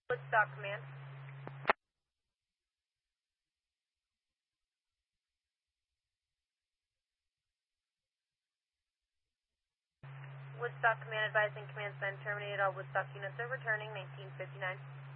Woodstock Command. Woodstock Command advising command's been terminated. All Woodstock units are returning 1959.